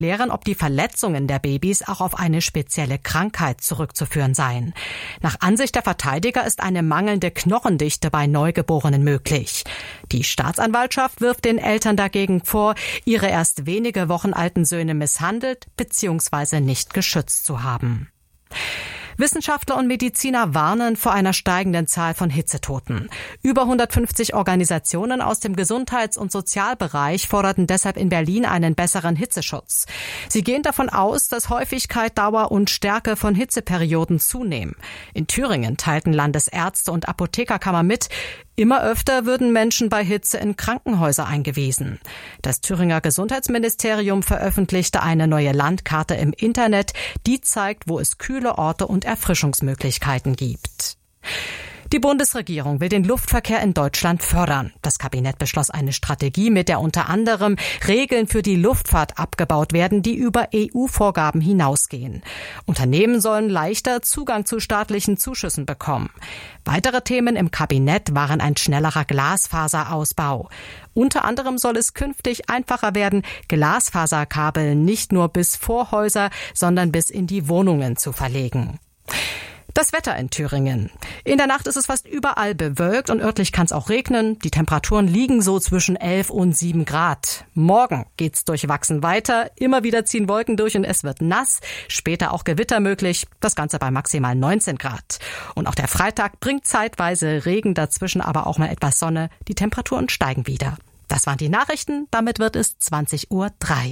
klären, ob die Verletzungen der Babys auch auf eine spezielle Krankheit zurückzuführen seien. Nach Ansicht der Verteidiger ist eine mangelnde Knochendichte bei Neugeborenen möglich. Die Staatsanwaltschaft wirft den Eltern dagegen vor, ihre erst wenige Wochen alten Söhne misshandelt bzw. nicht geschützt zu haben. Wissenschaftler und Mediziner warnen vor einer steigenden Zahl von Hitzetoten. Über 150 Organisationen aus dem Gesundheits- und Sozialbereich forderten deshalb in Berlin einen besseren Hitzeschutz. Sie gehen davon aus, dass Häufigkeit, Dauer und Stärke von Hitzeperioden zunehmen. In Thüringen teilten Landesärzte und Apothekerkammer mit, immer öfter würden Menschen bei Hitze in Krankenhäuser eingewiesen. Das Thüringer Gesundheitsministerium veröffentlichte eine neue Landkarte im Internet, die zeigt, wo es kühle Orte und Erfrischungsmöglichkeiten gibt. Die Bundesregierung will den Luftverkehr in Deutschland fördern. Das Kabinett beschloss eine Strategie, mit der unter anderem Regeln für die Luftfahrt abgebaut werden, die über EU-Vorgaben hinausgehen. Unternehmen sollen leichter Zugang zu staatlichen Zuschüssen bekommen. Weitere Themen im Kabinett waren ein schnellerer Glasfaserausbau. Unter anderem soll es künftig einfacher werden, Glasfaserkabel nicht nur bis vor Häuser, sondern bis in die Wohnungen zu verlegen. Das Wetter in Thüringen. In der Nacht ist es fast überall bewölkt und örtlich kann es auch regnen. Die Temperaturen liegen so zwischen 11 und 7 Grad. Morgen geht's durchwachsen weiter. Immer wieder ziehen Wolken durch und es wird nass. Später auch Gewitter möglich. Das Ganze bei maximal 19 Grad. Und auch der Freitag bringt zeitweise Regen, dazwischen aber auch mal etwas Sonne. Die Temperaturen steigen wieder. Das waren die Nachrichten. Damit wird es 20:03 Uhr.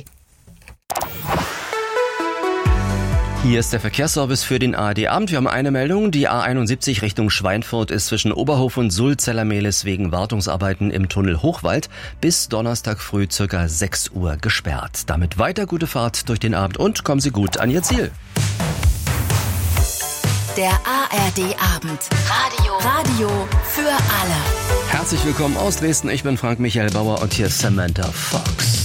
Hier ist der Verkehrsservice für den ARD-Abend. Wir haben eine Meldung. Die A71 Richtung Schweinfurt ist zwischen Oberhof und Sulzellermehlis wegen Wartungsarbeiten im Tunnel Hochwald bis Donnerstag früh ca. 6 Uhr gesperrt. Damit weiter gute Fahrt durch den Abend und kommen Sie gut an Ihr Ziel. Der ARD-Abend. Radio für alle. Herzlich willkommen aus Dresden. Ich bin Frank Michael Bauer und hier ist Samantha Fox.